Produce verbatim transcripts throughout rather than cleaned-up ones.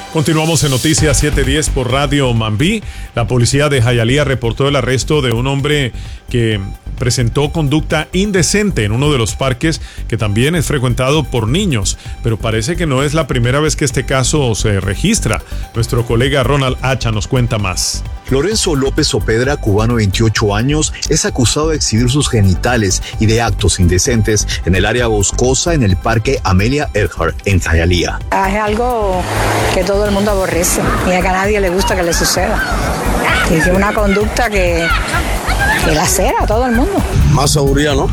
Continuamos en Noticias siete diez por Radio Mambí. La policía de Hialeah reportó el arresto de un hombre que presentó conducta indecente en uno de los parques que también es frecuentado por niños, pero parece que no es la primera vez que este caso se registra. Nuestro colega Ronald Hacha nos cuenta más. Lorenzo López Opedra, cubano de veintiocho años, es acusado de exhibir sus genitales y de actos indecentes en el área boscosa en el parque Amelia Earhart en Hialeah. Es algo que todo el mundo aborrece y a nadie le gusta que le suceda. Y es una conducta que, que la cera a todo el mundo. Más seguridad, ¿no?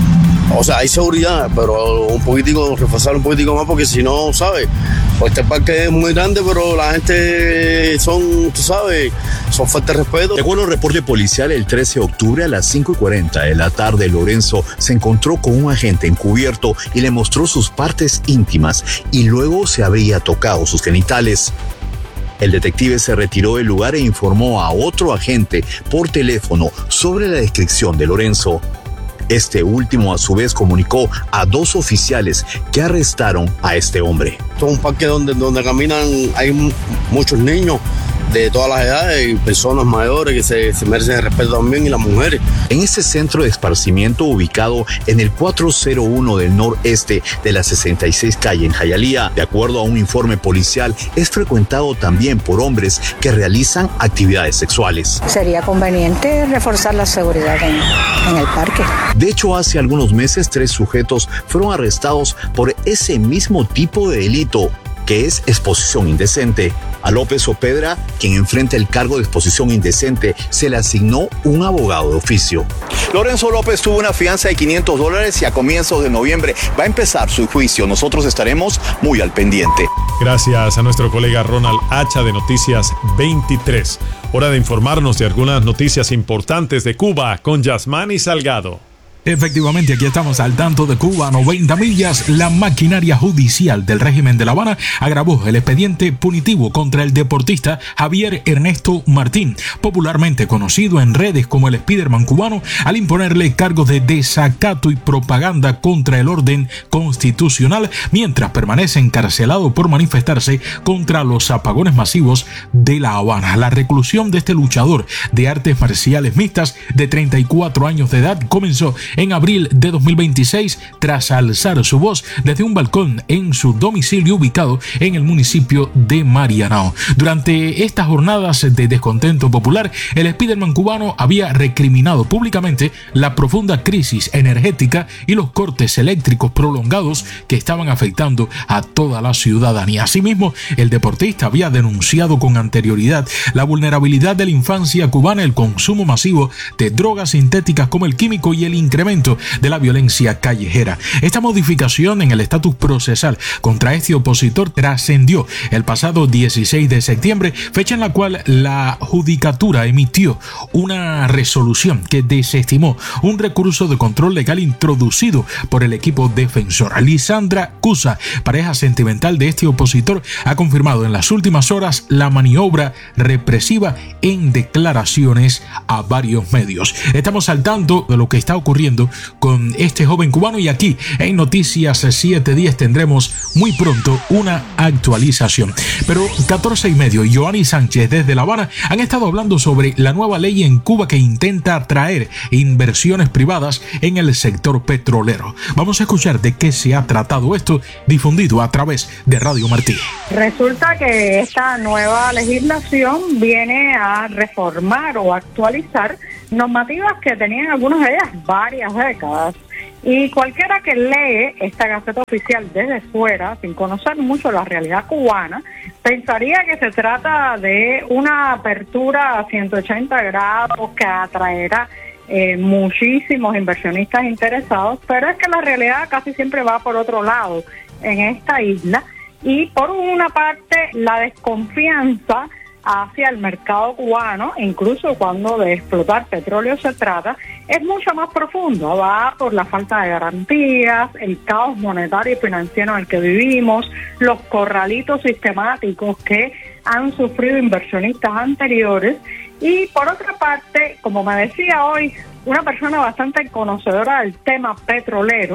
O sea, hay seguridad, pero un poquitico, reforzar un poquitico más, porque si no, ¿sabes? Pues este parque es muy grande, pero la gente son, tú sabes, son falta de respeto. Según el reporte policial, el trece de octubre a las cinco y cuarenta de la tarde, Lorenzo se encontró con un agente encubierto y le mostró sus partes íntimas y luego se habría tocado sus genitales. El detective se retiró del lugar e informó a otro agente por teléfono sobre la descripción de Lorenzo. Este último a su vez comunicó a dos oficiales que arrestaron a este hombre. Esto es un parque donde, donde caminan, hay muchos niños de todas las edades y personas mayores que se, se merecen el respeto también, y las mujeres. En este centro de esparcimiento ubicado en el cuatrocientos uno del noreste de la sesenta y seis calle en Hialeah, de acuerdo a un informe policial, es frecuentado también por hombres que realizan actividades sexuales. Sería conveniente reforzar la seguridad en, en el parque. De hecho, hace algunos meses tres sujetos fueron arrestados por ese mismo tipo de delito, que es exposición indecente. A López Opedra, quien enfrenta el cargo de exposición indecente, se le asignó un abogado de oficio. Lorenzo López tuvo una fianza de quinientos dólares y a comienzos de noviembre va a empezar su juicio. Nosotros estaremos muy al pendiente. Gracias a nuestro colega Ronald Hacha de Noticias veintitrés. Hora de informarnos de algunas noticias importantes de Cuba con Yasmani Salgado. Efectivamente, aquí estamos al tanto de Cuba a noventa millas. La maquinaria judicial del régimen de La Habana agravó el expediente punitivo contra el deportista Javier Ernesto Martín, popularmente conocido en redes como el Spiderman cubano, al imponerle cargos de desacato y propaganda contra el orden constitucional, mientras permanece encarcelado por manifestarse contra los apagones masivos de La Habana. La reclusión de este luchador de artes marciales mixtas de treinta y cuatro años de edad comenzó en abril de dos mil veintiséis tras alzar su voz desde un balcón en su domicilio ubicado en el municipio de Marianao. Durante estas jornadas de descontento popular, el Spiderman cubano había recriminado públicamente la profunda crisis energética y los cortes eléctricos prolongados que estaban afectando a toda la ciudadanía. Asimismo, el deportista había denunciado con anterioridad la vulnerabilidad de la infancia cubana, el consumo masivo de drogas sintéticas como el químico y el incremento de la violencia callejera. Esta modificación en el estatus procesal contra este opositor trascendió el pasado dieciséis de septiembre, fecha en la cual la judicatura emitió una resolución que desestimó un recurso de control legal introducido por el equipo defensor. Lisandra Cusa, pareja sentimental de este opositor, ha confirmado en las últimas horas la maniobra represiva en declaraciones a varios medios. Estamos al tanto de lo que está ocurriendo con este joven cubano y aquí en Noticias siete diez tendremos muy pronto una actualización. Pero catorce y medio y Joanny Sánchez desde La Habana han estado hablando sobre la nueva ley en Cuba que intenta atraer inversiones privadas en el sector petrolero. Vamos a escuchar de qué se ha tratado esto, difundido a través de Radio Martí. Resulta que esta nueva legislación viene a reformar o actualizar normativas que tenían algunas de ellas varias décadas, y cualquiera que lee esta Gaceta Oficial desde fuera, sin conocer mucho la realidad cubana, pensaría que se trata de una apertura a ciento ochenta grados que atraerá eh, muchísimos inversionistas interesados, pero es que la realidad casi siempre va por otro lado en esta isla, y por una parte la desconfianza hacia el mercado cubano, incluso cuando de explotar petróleo se trata, es mucho más profundo. Va por la falta de garantías, el caos monetario y financiero en el que vivimos, los corralitos sistemáticos que han sufrido inversionistas anteriores, y por otra parte, como me decía hoy una persona bastante conocedora del tema petrolero,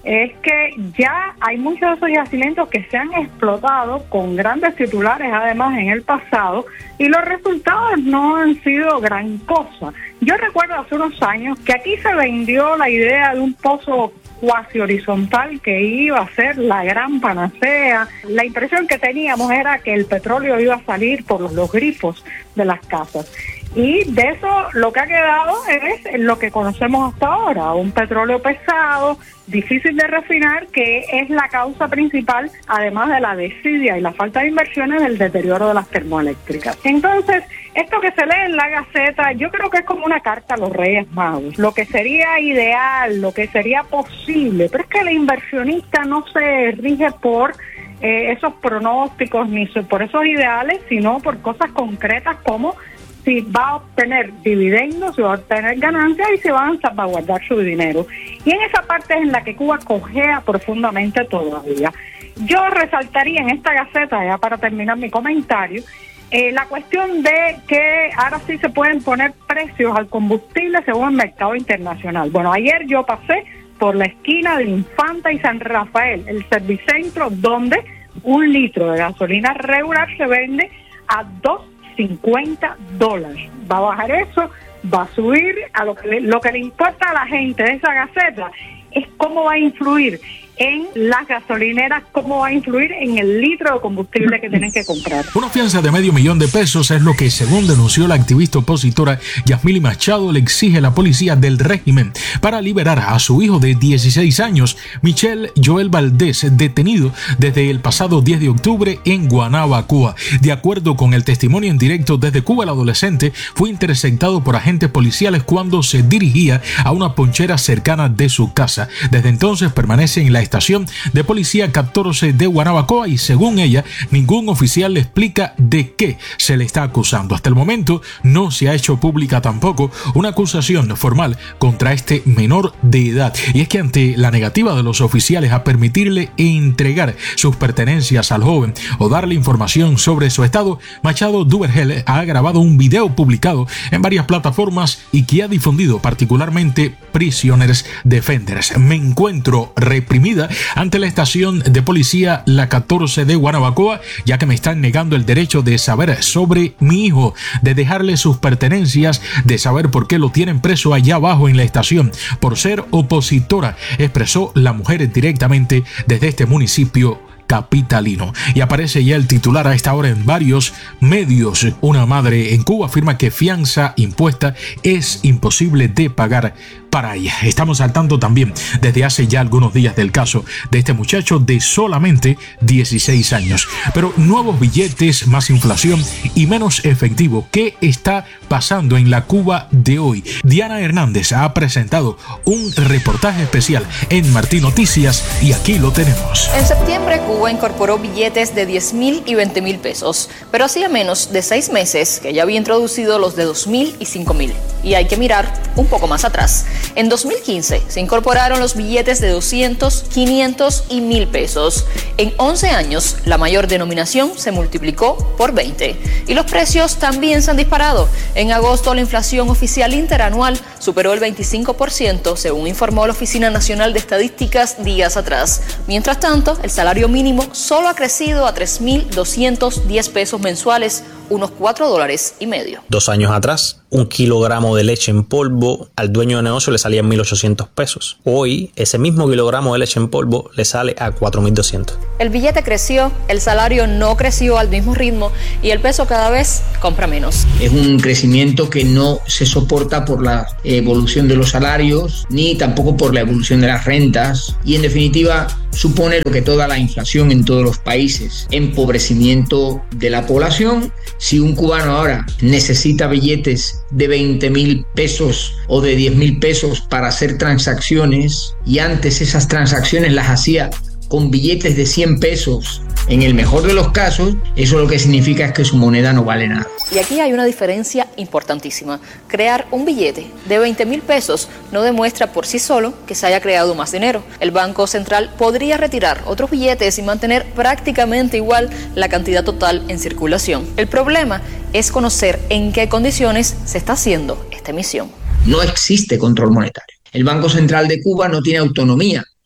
es que ya hay muchos de esos yacimientos que se han explotado con grandes titulares además en el pasado y los resultados no han sido gran cosa. Yo recuerdo hace unos años que aquí se vendió la idea de un pozo cuasi horizontal que iba a ser la gran panacea. La impresión que teníamos era que el petróleo iba a salir por los, los grifos de las casas. Y de eso lo que ha quedado es lo que conocemos hasta ahora, un petróleo pesado, difícil de refinar, que es la causa principal, además de la desidia y la falta de inversiones, del deterioro de las termoeléctricas. Entonces, esto que se lee en la Gaceta, yo creo que es como una carta a los Reyes Magos, lo que sería ideal, lo que sería posible, pero es que el inversionista no se rige por eh, esos pronósticos ni por esos ideales, sino por cosas concretas como si va a obtener dividendos, si va a obtener ganancias y si van a salvaguardar su dinero. Y en esa parte es en la que Cuba cojea profundamente todavía. Yo resaltaría en esta Gaceta, ya para terminar mi comentario, eh, la cuestión de que ahora sí se pueden poner precios al combustible según el mercado internacional. Bueno, ayer yo pasé por la esquina de Infanta y San Rafael, el servicentro, donde un litro de gasolina regular se vende a dos cincuenta dólares. Va a bajar eso, va a subir. A lo que le, lo que le importa a la gente de esa Gaceta es cómo va a influir en las gasolineras, cómo va a influir en el litro de combustible que tienen que comprar. Una fianza de medio millón de pesos es lo que, según denunció la activista opositora Yasmili Machado, le exige la policía del régimen para liberar a su hijo de dieciséis años, Michel Joel Valdés, detenido desde el pasado diez de octubre en Guanába, Cuba. De acuerdo con el testimonio en directo desde Cuba, el adolescente fue interceptado por agentes policiales cuando se dirigía a una ponchera cercana de su casa. Desde entonces permanece en la estación de policía catorce de Guanabacoa y, según ella, ningún oficial le explica de qué se le está acusando. Hasta el momento no se ha hecho pública tampoco una acusación formal contra este menor de edad. Y es que ante la negativa de los oficiales a permitirle entregar sus pertenencias al joven o darle información sobre su estado, Machado Duvergel ha grabado un video publicado en varias plataformas y que ha difundido particularmente Prisoners Defenders. Me encuentro reprimido ante la estación de policía La catorce de Guanabacoa, ya que me están negando el derecho de saber sobre mi hijo, de dejarle sus pertenencias, de saber por qué lo tienen preso allá abajo en la estación, por ser opositora, expresó la mujer directamente desde este municipio capitalino. Y aparece ya el titular a esta hora en varios medios. Una madre en Cuba afirma que fianza impuesta es imposible de pagar para ella. Estamos al tanto también desde hace ya algunos días del caso de este muchacho de solamente dieciséis años. Pero nuevos billetes, más inflación y menos efectivo. ¿Qué está pasando en la Cuba de hoy? Diana Hernández ha presentado un reportaje especial en Martí Noticias y aquí lo tenemos. En septiembre, Cuba incorporó billetes de diez mil y veinte mil pesos, pero hacía menos de seis meses que ya había introducido los de dos mil y cinco mil. Y hay que mirar un poco más atrás. En dos mil quince se incorporaron los billetes de doscientos, quinientos y mil pesos. En once años, la mayor denominación se multiplicó por veinte. Y los precios también se han disparado. En agosto, la inflación oficial interanual superó el veinticinco por ciento, según informó la Oficina Nacional de Estadísticas días atrás. Mientras tanto, el salario mínimo solo ha crecido a tres mil doscientos diez pesos mensuales, unos cuatro dólares y medio. Dos años atrás, un kilogramo de leche en polvo al dueño de negocio le salía en mil ochocientos pesos. Hoy, ese mismo kilogramo de leche en polvo le sale a cuatro mil doscientos. El billete creció, el salario no creció al mismo ritmo y el peso cada vez compra menos. Es un crecimiento que no se soporta por la evolución de los salarios ni tampoco por la evolución de las rentas y, en definitiva, supone lo que toda la inflación en todos los países, empobrecimiento de la población. Si un cubano ahora necesita billetes de veinte mil pesos o de diez mil pesos para hacer transacciones y antes esas transacciones las hacía con billetes de cien pesos, en el mejor de los casos, eso lo que significa es que su moneda no vale nada. Y aquí hay una diferencia importantísima. Crear un billete de veinte mil pesos no demuestra por sí solo que se haya creado más dinero. El Banco Central podría retirar otros billetes y mantener prácticamente igual la cantidad total en circulación. El problema es conocer en qué condiciones se está haciendo esta emisión. No existe control monetario. El Banco Central de Cuba no tiene autonomía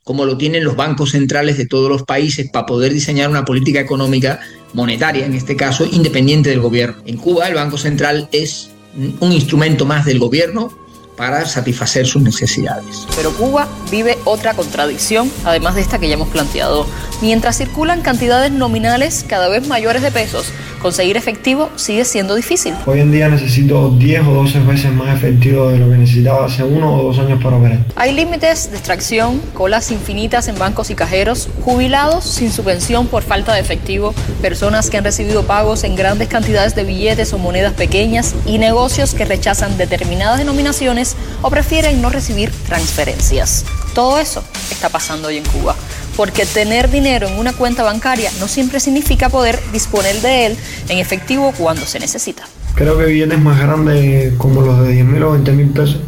como lo tienen los bancos centrales de todos los países para poder diseñar una política económica monetaria, en este caso, independiente del gobierno. En Cuba el Banco Central es un instrumento más del gobierno para satisfacer sus necesidades. Pero Cuba vive otra contradicción, además de esta que ya hemos planteado. Mientras circulan cantidades nominales cada vez mayores de pesos, conseguir efectivo sigue siendo difícil. Hoy en día necesito diez o doce veces más efectivo de lo que necesitaba hace uno o dos años para operar. Hay límites de extracción, colas infinitas en bancos y cajeros, jubilados sin su pensión por falta de efectivo, personas que han recibido pagos en grandes cantidades de billetes o monedas pequeñas y negocios que rechazan determinadas denominaciones o prefieren no recibir transferencias. Todo eso está pasando hoy en Cuba, porque tener dinero en una cuenta bancaria no siempre significa poder disponer de él en efectivo cuando se necesita. Creo que billetes más grandes como los de diez mil o veinte mil pesos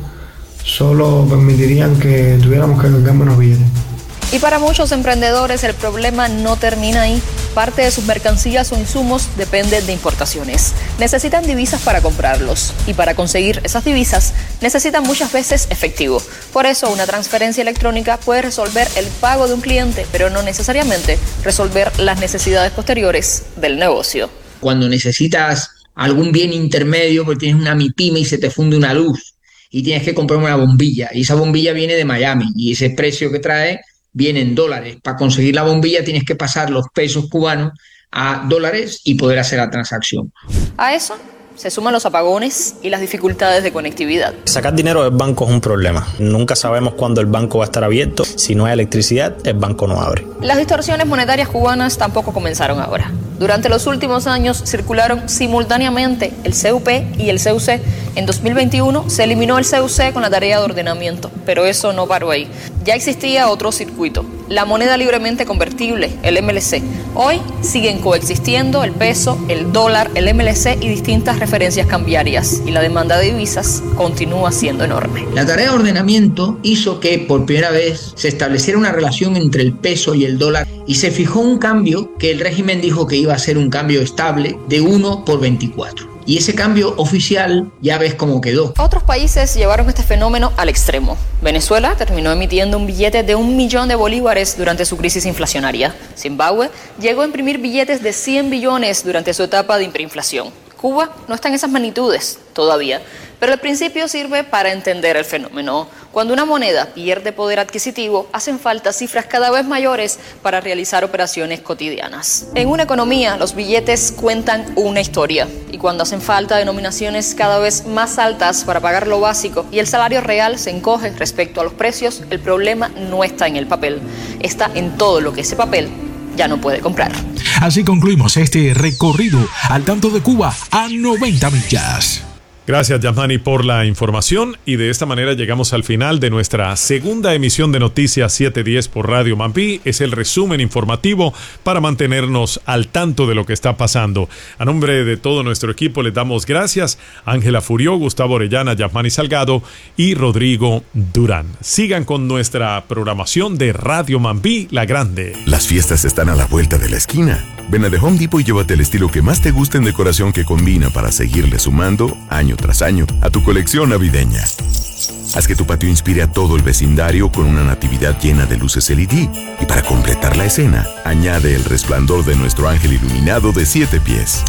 solo permitirían que tuviéramos que cargar menos billetes. Y para muchos emprendedores el problema no termina ahí. Parte de sus mercancías o insumos depende de importaciones. Necesitan divisas para comprarlos y para conseguir esas divisas necesitan muchas veces efectivo. Por eso una transferencia electrónica puede resolver el pago de un cliente, pero no necesariamente resolver las necesidades posteriores del negocio. Cuando necesitas algún bien intermedio, porque tienes una MIPYME y se te funde una luz y tienes que comprar una bombilla y esa bombilla viene de Miami y ese precio que trae viene en dólares. Para conseguir la bombilla tienes que pasar los pesos cubanos a dólares y poder hacer la transacción. A eso se suman los apagones y las dificultades de conectividad. Sacar dinero del banco es un problema. Nunca sabemos cuándo el banco va a estar abierto. Si no hay electricidad, el banco no abre. Las distorsiones monetarias cubanas tampoco comenzaron ahora. Durante los últimos años circularon simultáneamente el C U P y el C U C. En dos mil veintiuno se eliminó el C U C con la tarea de ordenamiento, pero eso no paró ahí. Ya existía otro circuito, la moneda libremente convertible, el M L C. Hoy siguen coexistiendo el peso, el dólar, el M L C y distintas referencias cambiarias, y la demanda de divisas continúa siendo enorme. La tarea de ordenamiento hizo que por primera vez se estableciera una relación entre el peso y el dólar y se fijó un cambio que el régimen dijo que iba a ser un cambio estable de uno por veinticuatro. Y ese cambio oficial ya ves cómo quedó. Otros países llevaron este fenómeno al extremo. Venezuela terminó emitiendo un billete de un millón de bolívares durante su crisis inflacionaria. Zimbabue llegó a imprimir billetes de cien billones durante su etapa de hiperinflación. Cuba no está en esas magnitudes todavía, pero el principio sirve para entender el fenómeno. Cuando una moneda pierde poder adquisitivo, hacen falta cifras cada vez mayores para realizar operaciones cotidianas. En una economía, los billetes cuentan una historia, y cuando hacen falta denominaciones cada vez más altas para pagar lo básico y el salario real se encoge respecto a los precios, el problema no está en el papel, está en todo lo que ese papel ya no puede comprar. Así concluimos este recorrido al tanto de Cuba a noventa millas. Gracias, Yasmani, por la información, y de esta manera llegamos al final de nuestra segunda emisión de Noticias setecientos diez por Radio Mambí. Es el resumen informativo para mantenernos al tanto de lo que está pasando. A nombre de todo nuestro equipo les damos gracias. Ángela Furió, Gustavo Orellana, Yasmani Salgado y Rodrigo Durán. Sigan con nuestra programación de Radio Mambí La Grande. Las fiestas están a la vuelta de la esquina. Ven a The Home Depot y llévate el estilo que más te gusta en decoración que combina para seguirle sumando año tras año a tu colección navideña. Haz que tu patio inspire a todo el vecindario con una natividad llena de luces L E D. Y para completar la escena, añade el resplandor de nuestro ángel iluminado de siete pies.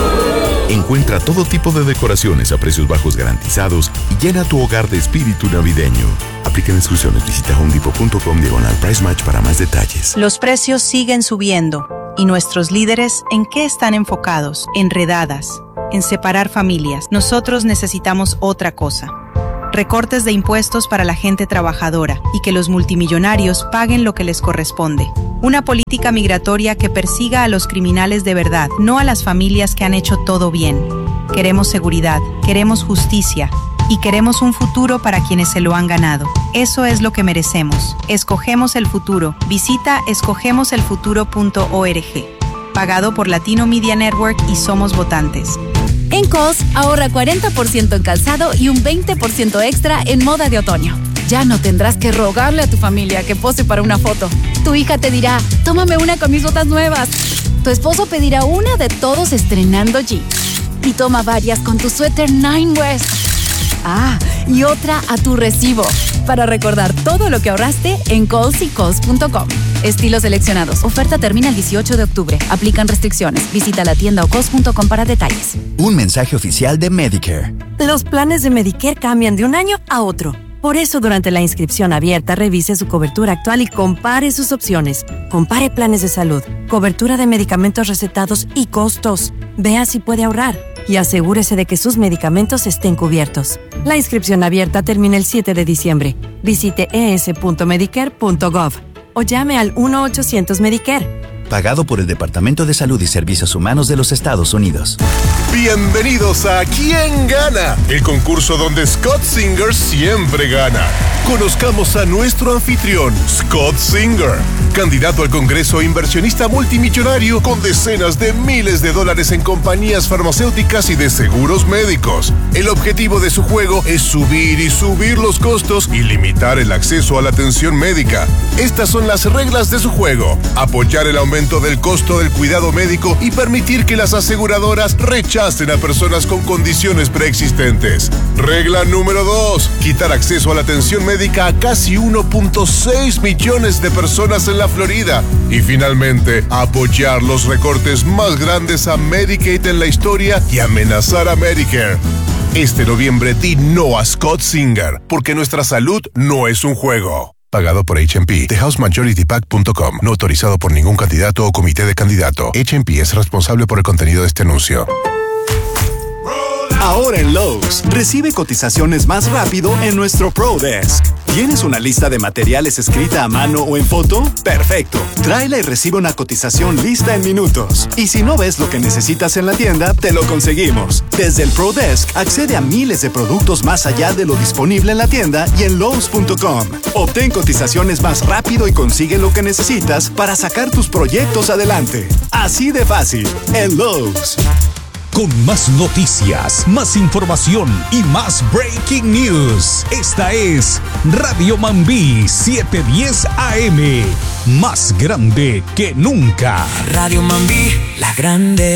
Encuentra todo tipo de decoraciones a precios bajos garantizados y llena tu hogar de espíritu navideño. Aplican exclusiones. Visita homedepot punto com diagonal price match para más detalles. Los precios siguen subiendo. ¿Y nuestros líderes en qué están enfocados? Enredadas, en separar familias. Nosotros necesitamos otra cosa. Recortes de impuestos para la gente trabajadora y que los multimillonarios paguen lo que les corresponde. Una política migratoria que persiga a los criminales de verdad, no a las familias que han hecho todo bien. Queremos seguridad, queremos justicia y queremos un futuro para quienes se lo han ganado. Eso es lo que merecemos. Escogemos el futuro. Visita escogemos el futuro punto org. Pagado por Latino Media Network y Somos Votantes. En Kohl's, ahorra cuarenta por ciento en calzado y un veinte por ciento extra en moda de otoño. Ya no tendrás que rogarle a tu familia que pose para una foto. Tu hija te dirá, tómame una con mis botas nuevas. Tu esposo pedirá una de todos estrenando jeans. Y toma varias con tu suéter Nine West. Ah, y otra a tu recibo. para recordar todo lo que ahorraste en Kohl's y Kohl's punto com. Estilos seleccionados. Oferta termina el dieciocho de octubre. Aplican restricciones. Visita la tienda o Kohl's punto com para detalles. Un mensaje oficial de Medicare. Los planes de Medicare cambian de un año a otro. Por eso, durante la inscripción abierta, revise su cobertura actual y compare sus opciones. Compare planes de salud, cobertura de medicamentos recetados y costos. Vea si puede ahorrar y asegúrese de que sus medicamentos estén cubiertos. La inscripción abierta termina el siete de diciembre. Visite e s punto medicare punto gov o llame al uno ochocientos Medicare. Pagado por el Departamento de Salud y Servicios Humanos de los Estados Unidos. Bienvenidos a ¿Quién gana? El concurso donde Scott Singer siempre gana. Conozcamos a nuestro anfitrión, Scott Singer, candidato al Congreso e inversionista multimillonario con decenas de miles de dólares en compañías farmacéuticas y de seguros médicos. El objetivo de su juego es subir y subir los costos y limitar el acceso a la atención médica. Estas son las reglas de su juego: apoyar el aumento del costo del cuidado médico y permitir que las aseguradoras rechacen a personas con condiciones preexistentes. Regla número dos. Quitar acceso a la atención médica a casi uno punto seis millones de personas en la Florida. Y finalmente, apoyar los recortes más grandes a Medicaid en la historia y amenazar a Medicare. Este noviembre di no a Scott Singer, porque nuestra salud no es un juego. Pagado por H and P, the house majority pack punto com. No autorizado por ningún candidato o comité de candidato. H and P es responsable por el contenido de este anuncio. Ahora en Lowe's, recibe cotizaciones más rápido en nuestro Pro Desk. ¿Tienes una lista de materiales escrita a mano o en foto? ¡Perfecto! Tráela y recibe una cotización lista en minutos. Y si no ves lo que necesitas en la tienda, te lo conseguimos. Desde el Pro Desk, accede a miles de productos más allá de lo disponible en la tienda y en Lowe's punto com. Obtén cotizaciones más rápido y consigue lo que necesitas para sacar tus proyectos adelante. Así de fácil, en Lowe's. Con más noticias, más información y más breaking news. Esta es Radio Mambí setecientos diez A M. Más grande que nunca. Radio Mambí, la grande.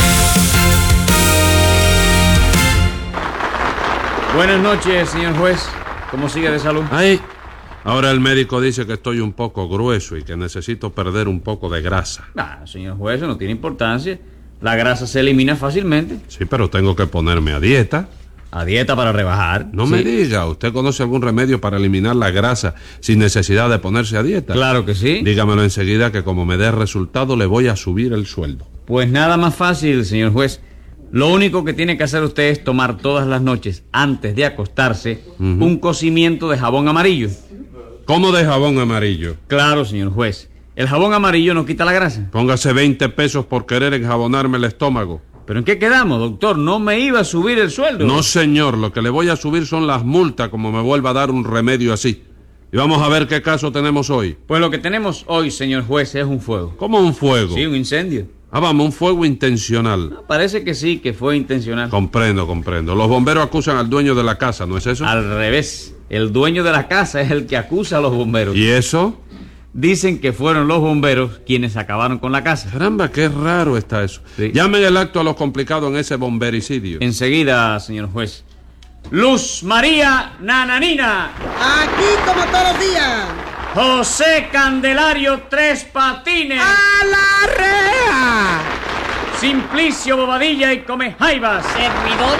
Buenas noches, señor juez. ¿Cómo sigue de salud? Ay, ahora el médico dice que estoy un poco grueso y que necesito perder un poco de grasa. Ah, señor juez, eso no tiene importancia. La grasa se elimina fácilmente. Sí, pero tengo que ponerme a dieta. ¿A dieta para rebajar? No sí. me diga, ¿usted conoce algún remedio para eliminar la grasa sin necesidad de ponerse a dieta? Claro que sí. Dígamelo enseguida que como me dé resultado le voy a subir el sueldo. Pues nada más fácil, señor juez. Lo único que tiene que hacer usted es tomar todas las noches, antes de acostarse, uh-huh. un cocimiento de jabón amarillo. ¿Cómo de jabón amarillo? Claro, señor juez. El jabón amarillo no quita la grasa. Póngase veinte pesos por querer enjabonarme el estómago. ¿Pero en qué quedamos, doctor? No me iba a subir el sueldo. No, señor. Lo que le voy a subir son las multas como me vuelva a dar un remedio así. Y vamos a ver qué caso tenemos hoy. Pues lo que tenemos hoy, señor juez, es un fuego. ¿Cómo un fuego? Sí, un incendio. Ah, vamos, un fuego intencional. No, parece que sí, que fue intencional. Comprendo, comprendo. Los bomberos acusan al dueño de la casa, ¿no es eso? Al revés. El dueño de la casa es el que acusa a los bomberos. ¿Y eso? Dicen que fueron los bomberos quienes acabaron con la casa. Caramba, qué raro está eso. Sí. Llamen el acto a los complicados en ese bombericidio. Enseguida, señor juez. Luz María Nananina. Aquí como todos los días. José Candelario Tres Patines. ¡A la rea! Simplicio Bobadilla y Comejaivas. Servidor.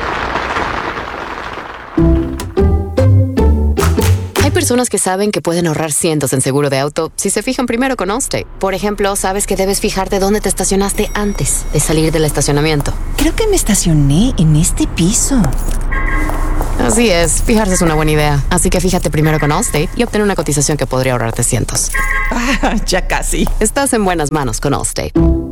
Hay personas que saben que pueden ahorrar cientos en seguro de auto si se fijan primero con Allstate. Por ejemplo, sabes que debes fijarte dónde te estacionaste antes de salir del estacionamiento. Creo que me estacioné en este piso. Así es, fijarse es una buena idea. Así que fíjate primero con Allstate y obtén una cotización que podría ahorrarte cientos. Ah, ya casi. Estás en buenas manos con Allstate.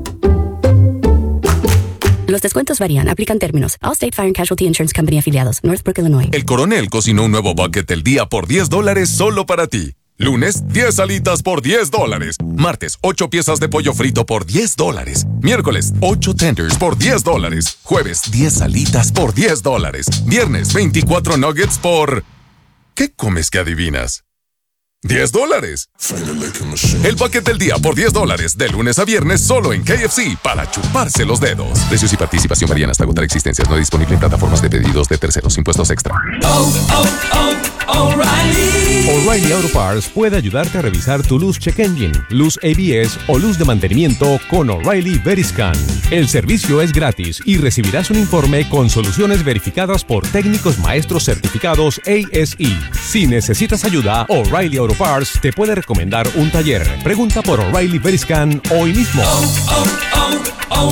Los descuentos varían. Aplican términos. Allstate Fire and Casualty Insurance Company afiliados. Northbrook, Illinois. El Coronel cocinó un nuevo bucket del día por diez dólares solo para ti. Lunes, diez alitas por diez dólares. Martes, ocho piezas de pollo frito por diez dólares. Miércoles, ocho tenders por diez dólares. Jueves, diez alitas por diez dólares. Viernes, veinticuatro nuggets por... ¿Qué comes que adivinas? diez dólares. El bucket del día por diez dólares. De lunes a viernes solo en K F C para chuparse los dedos. Precios y participación varían hasta agotar existencias. No disponible en plataformas de pedidos de terceros. Impuestos extra. Oh, oh, oh, O'Reilly. O'Reilly Auto Parts puede ayudarte a revisar tu luz check engine, luz A B S o luz de mantenimiento con O'Reilly Veriscan. El servicio es gratis y recibirás un informe con soluciones verificadas por técnicos maestros certificados A S E. Si necesitas ayuda, O'Reilly Auto Parts te puede recomendar un taller. Pregunta por O'Reilly Veriscan hoy mismo. Oh, oh, oh,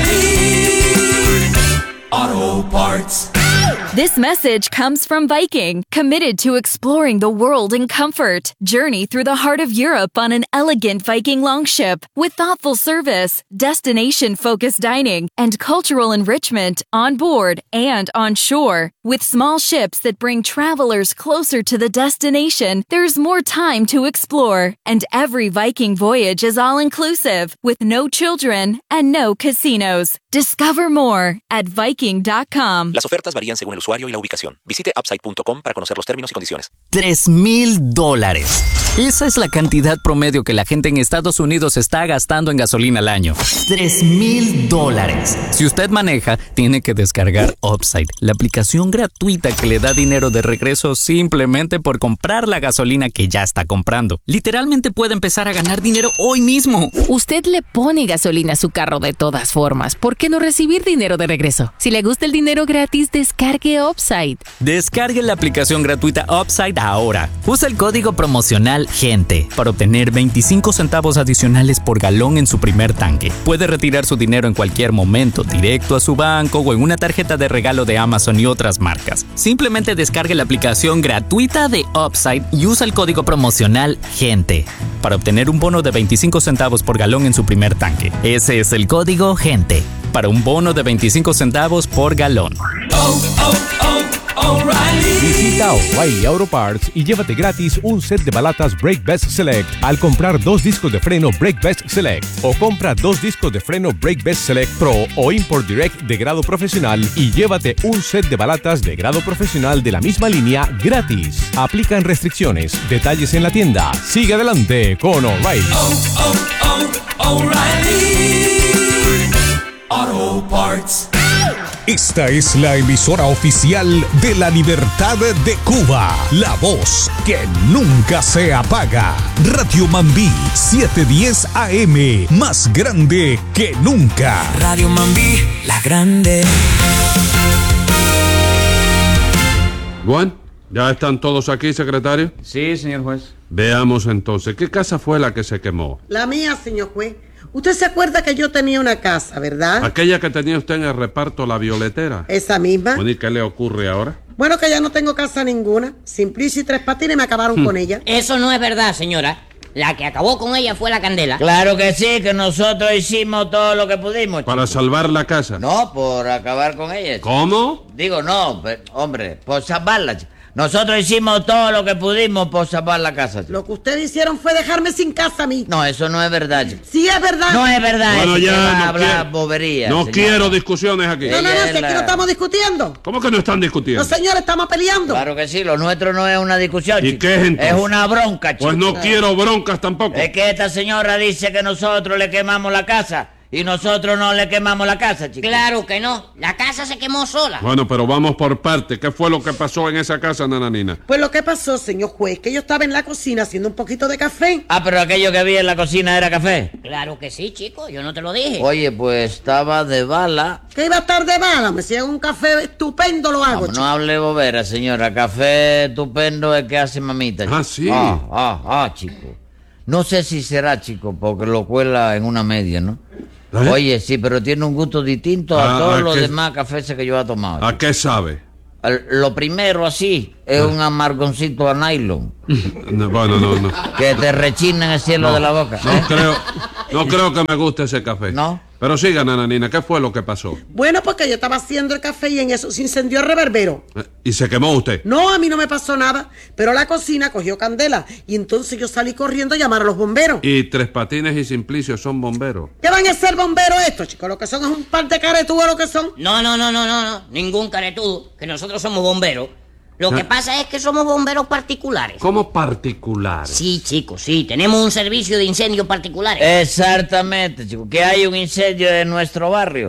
O'Reilly Auto Parts. This message comes from Viking, committed to exploring the world in comfort. Journey through the heart of Europe on an elegant Viking longship with thoughtful service, destination-focused dining, and cultural enrichment on board and on shore. With small ships that bring travelers closer to the destination, there's more time to explore. And every Viking voyage is all-inclusive, with no children and no casinos. Discover more at viking dot com. Las ofertas varían según el usuario y la ubicación. Visite upside punto com para conocer los términos y condiciones. Tres mil dólares. Esa es la cantidad promedio que la gente en Estados Unidos está gastando en gasolina al año. Tres mil dólares. Si usted maneja, tiene que descargar Upside, la aplicación gratuita que le da dinero de regreso simplemente por comprar la gasolina que ya está comprando. Literalmente puede empezar a ganar dinero hoy mismo. Usted le pone gasolina a su carro de todas formas. ¿Por qué no recibir dinero de regreso? Si le gusta el dinero gratis, descargue Upside. Descargue la aplicación gratuita Upside ahora. Usa el código promocional GENTE para obtener veinticinco centavos adicionales por galón en su primer tanque. Puede retirar su dinero en cualquier momento, directo a su banco o en una tarjeta de regalo de Amazon y otras marcas. Simplemente descargue la aplicación gratuita de Upside y usa el código promocional GENTE para obtener un bono de veinticinco centavos por galón en su primer tanque. Ese es el código GENTE para un bono de veinticinco centavos por galón. Oh, oh, oh, O'Reilly. Visita O'Reilly Auto Parts y llévate gratis un set de balatas Brake Best Select al comprar dos discos de freno Brake Best Select, o compra dos discos de freno Brake Best Select Pro o Import Direct de grado profesional y llévate un set de balatas de grado profesional de la misma línea gratis. Aplican restricciones. Detalles en la tienda. Sigue adelante con O'Reilly. Oh, oh, oh, O'Reilly Auto Parts. Esta es la emisora oficial de la Libertad de Cuba, la voz que nunca se apaga. Radio Mambí setecientos diez A M, más grande que nunca. Radio Mambí, la grande. Bueno, ¿ya están todos aquí, secretario? Sí, señor juez. Veamos entonces, ¿qué casa fue la que se quemó? La mía, señor juez. Usted se acuerda que yo tenía una casa, ¿verdad? Aquella que tenía usted en el reparto La Violetera. Esa misma. Bueno, ¿y qué le ocurre ahora? Bueno, que ya no tengo casa ninguna. Simplicio y Tres Patines me acabaron hmm. con ella. Eso no es verdad, señora. La que acabó con ella fue la Candela. Claro que sí, que nosotros hicimos todo lo que pudimos. ¿Para salvar la casa? No, por acabar con ella. ¿Cómo? Digo, no, pero, hombre, por salvarla. Nosotros hicimos todo lo que pudimos por salvar la casa. Chico. Lo que ustedes hicieron fue dejarme sin casa a mí. No, eso no es verdad. Chico. Sí es verdad. No es verdad. Bueno, ya va no a hablar quiero, boberías. No señora. quiero discusiones aquí. No, no, no, si aquí no estamos discutiendo. ¿Cómo que no están discutiendo? No, señores, estamos peleando. Claro que sí, lo nuestro no es una discusión. ¿Y chico. qué es entonces? Es una bronca, chico. Pues no, no quiero broncas tampoco. Es que esta señora dice que nosotros le quemamos la casa. Y nosotros no le quemamos la casa, chicos. Claro que no. La casa se quemó sola. Bueno, pero vamos por parte. ¿Qué fue lo que pasó en esa casa, nananina? Pues lo que pasó, señor juez, que yo estaba en la cocina haciendo un poquito de café. Ah, pero aquello que había en la cocina era café. Claro que sí, chico. Yo no te lo dije. Oye, pues estaba de bala. ¿Qué iba a estar de bala? Me si hago un café estupendo lo hago, No, no hable bobera, señora. Café estupendo es que hace mamita. Chico. Ah, sí. Ah, ah, ah, chico. No sé si será, chico, porque lo cuela en una media, ¿no? ¿Eh? Oye, sí, pero tiene un gusto distinto a, a todos los demás cafés que yo he tomado. ¿A chico. qué sabe? El, lo primero, así, es ah. un amargoncito a nylon. No, bueno, no, no. Que te rechina en el cielo no, de la boca. No, ¿eh? creo, no creo que me guste ese café. ¿No? Pero siga, nananina, ¿qué fue lo que pasó? Bueno, porque yo estaba haciendo el café y en eso se incendió el reverbero. ¿Y se quemó usted? No, a mí no me pasó nada, pero la cocina cogió candela y entonces yo salí corriendo a llamar a los bomberos. ¿Y Tres Patines y Simplicio son bomberos? ¿Qué van a ser bomberos estos, chicos? Lo que son es un par de caretudos, lo que son. No, no, no, no, no, no, ningún caretudo, que nosotros somos bomberos. Lo que pasa es que somos bomberos particulares. ¿Cómo particulares? Sí, chicos, sí. Tenemos un servicio de incendios particulares. Exactamente, chicos. Que hay un incendio en nuestro barrio.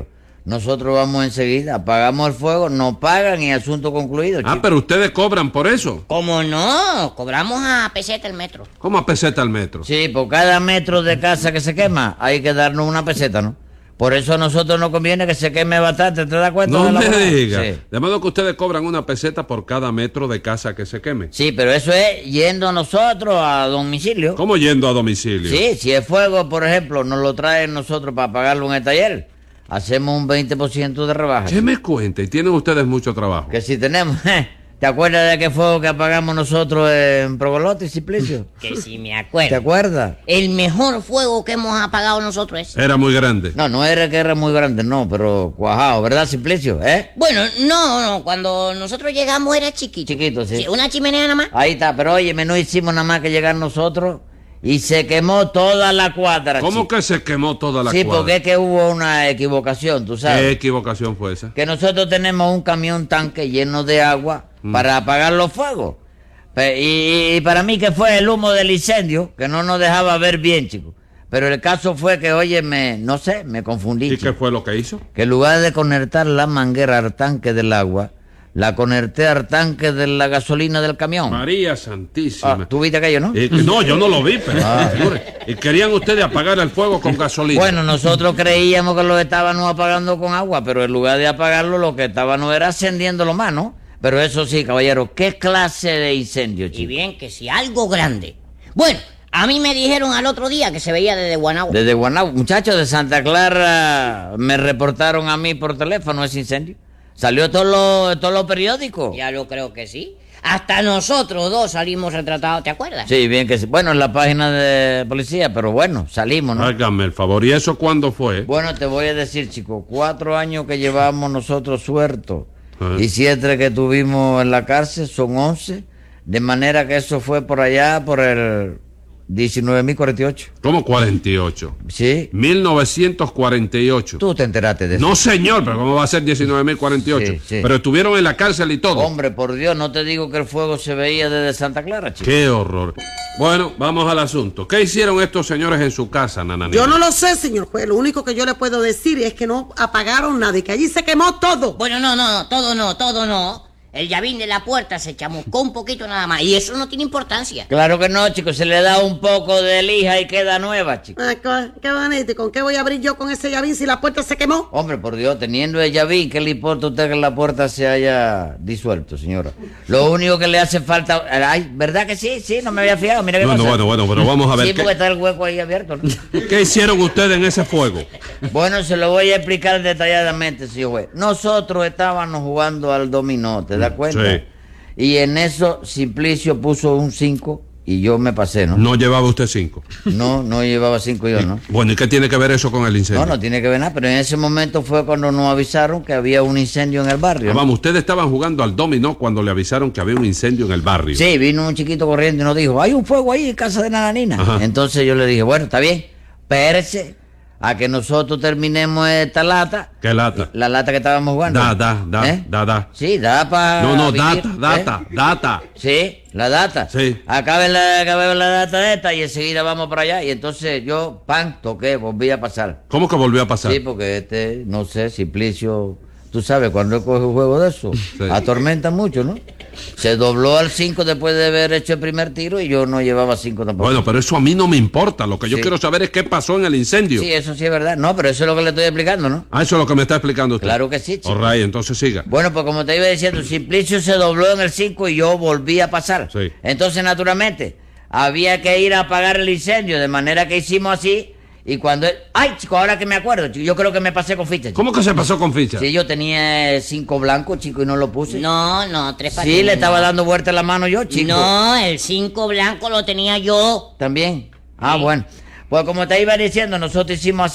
Nosotros vamos enseguida, apagamos el fuego, nos pagan y asunto concluido, chico. Ah, pero ustedes cobran por eso. ¿Cómo no? Cobramos a peseta el metro. ¿Cómo a peseta el metro? Sí, por cada metro de casa que se quema hay que darnos una peseta, ¿no? Por eso a nosotros nos conviene que se queme bastante, ¿te das cuenta? No de la me verdad? diga. Sí. De modo que ustedes cobran una peseta por cada metro de casa que se queme. Sí, pero eso es yendo nosotros a domicilio. ¿Cómo yendo a domicilio? Sí, si es fuego, por ejemplo, nos lo traen nosotros para pagarlo en el taller, hacemos un veinte por ciento de rebaja. ¿Qué me cuenta? Y tienen ustedes mucho trabajo. Que si tenemos... ¿Te acuerdas de qué fuego que apagamos nosotros en Progolote, Simplicio? Que sí me acuerdo. ¿Te acuerdas? El mejor fuego que hemos apagado nosotros es... Era muy grande. No, no era que era muy grande, no, pero cuajado, ¿verdad, Simplicio? ¿Eh? Bueno, no, no, cuando nosotros llegamos era chiquito. Chiquito, sí. Sí, una chimenea nada más. Ahí está, pero óyeme, no hicimos nada más que llegar nosotros y se quemó toda la cuadra. ¿Cómo chico. que se quemó toda la Sí, cuadra? porque es que hubo una equivocación, tú sabes. ¿Qué equivocación fue esa? Que nosotros tenemos un camión tanque lleno de agua mm. para apagar los fuegos. Pe- Y, y para mí que fue el humo del incendio que no nos dejaba ver bien, chicos. Pero el caso fue que, oye, me, no sé, me confundí. ¿Y chico. qué fue lo que hizo? Que en lugar de conectar la manguera al tanque del agua, la conecté al tanque de la gasolina del camión. María Santísima. Ah, ¿tú viste aquello, no? Eh, no, yo no lo vi, pero... Ah. Y querían ustedes apagar el fuego con gasolina. Bueno, nosotros creíamos que lo estábamos apagando con agua, pero en lugar de apagarlo, lo que estábamos era encendiéndolo más, ¿no? Pero eso sí, caballero, ¿qué clase de incendio, chico? Y bien, que si algo grande. Bueno, a mí me dijeron al otro día que se veía desde Guanagua. Desde Guanagua. Muchachos de Santa Clara me reportaron a mí por teléfono ese incendio. Salió todos los todos los periódicos. Ya lo creo que sí. Hasta nosotros dos salimos retratados, ¿te acuerdas? Sí, bien que sí. Bueno, en la página de policía, pero bueno, salimos, ¿no? Hágame el favor. ¿Y eso cuándo fue? Bueno, te voy a decir, chico, cuatro años que llevamos nosotros sueltos y siete que tuvimos en la cárcel son once, de manera que eso fue por allá, por el diecinueve mil cuarenta y ocho. ¿Cómo cuarenta y ocho? Sí. mil novecientos cuarenta y ocho. Tú te enteraste de eso. No, señor, pero ¿cómo va a ser diecinueve mil cuarenta y ocho? Sí, sí. Pero estuvieron en la cárcel y todo. Hombre, por Dios, no te digo que el fuego se veía desde Santa Clara, chico. Qué horror. Bueno, vamos al asunto. ¿Qué hicieron estos señores en su casa, Nananina? Yo no lo sé, señor juez. Lo único que yo le puedo decir es que no apagaron nada y que allí se quemó todo. Bueno, no, no, todo no, todo no. El llavín de la puerta se chamuscó un poquito nada más. Y eso no tiene importancia. Claro que no, chicos, se le da un poco de lija y queda nueva, chico. Ah, qué, qué bonito. ¿Y con qué voy a abrir yo con ese llavín si la puerta se quemó? Hombre, por Dios, teniendo el llavín, ¿qué le importa a usted que la puerta se haya disuelto, señora? Lo único que le hace falta... Ay, ¿verdad que sí? Sí, no me había fijado, mira qué Bueno, cosa. bueno, bueno, pero vamos a ver Sí, qué- porque está el hueco ahí abierto, ¿no? ¿Qué hicieron ustedes en ese fuego? Bueno, se lo voy a explicar detalladamente, señor juez. Nosotros estábamos jugando al dominó, ¿te das cuenta? Sí. Y en eso Simplicio puso un cinco y yo me pasé, ¿no? No llevaba usted cinco. No, no llevaba cinco yo, ¿no? Bueno, ¿y qué tiene que ver eso con el incendio? No, no tiene que ver nada, pero en ese momento fue cuando nos avisaron que había un incendio en el barrio. Ah, ¿no? vamos, ustedes estaban jugando al dominó cuando le avisaron que había un incendio en el barrio. Sí, vino un chiquito corriendo y nos dijo, hay un fuego ahí en casa de Nananina. Ajá. Entonces yo le dije, bueno, está bien, espérese a que nosotros terminemos esta lata. ¿Qué lata? La lata que estábamos jugando. Da, da, da, ¿Eh? da, da. Sí, da para No, no, vivir, data, data, ¿eh? data. Sí, la data. Sí. Acabe la, acabe la data esta y enseguida vamos para allá. Y entonces yo, pan, toqué, volví a pasar. ¿Cómo que volvió a pasar? Sí, porque este, no sé, Simplicio, tú sabes, cuando él coge un juego de eso, atormenta mucho, ¿no? Se dobló al cinco después de haber hecho el primer tiro y yo no llevaba cinco tampoco. Bueno, pero eso a mí no me importa. Lo que yo Sí. quiero saber es qué pasó en el incendio. Sí, eso sí es verdad. No, pero eso es lo que le estoy explicando, ¿no? Ah, eso es lo que me está explicando usted. Claro que sí, chico. All right, entonces siga. Bueno, pues como te iba diciendo, Simplicio se dobló en el cinco y yo volví a pasar. Sí. Entonces, naturalmente, había que ir a apagar el incendio, de manera que hicimos así. Y cuando... él- Ay, chico, ahora que me acuerdo, chico, yo creo que me pasé con ficha. chico. ¿Cómo que se pasó con ficha? Sí, yo tenía cinco blancos, chico, y no lo puse. No, no, tres Sí, patines. le estaba no. dando vuelta la mano yo, chico. No, el cinco blanco lo tenía yo. También. Ah, bueno. Pues como te iba diciendo, nosotros hicimos así.